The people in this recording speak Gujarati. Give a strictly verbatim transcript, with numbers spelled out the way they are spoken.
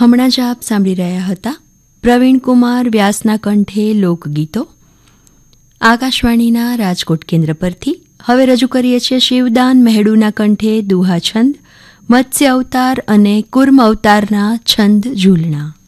હમણાં જ આપ સાંભળી રહ્યા હતા પ્રવીણ કુમાર વ્યાસના કંઠે લોકગીતો આકાશવાણીના રાજકોટ કેન્દ્ર પરથી. હવે રજૂ કરીએ છીએ શિવદાન મહેડુના કંઠે દુહા છંદ, મત્સ્ય અવતાર અને કુર્મ અવતારના છંદ ઝૂલણા.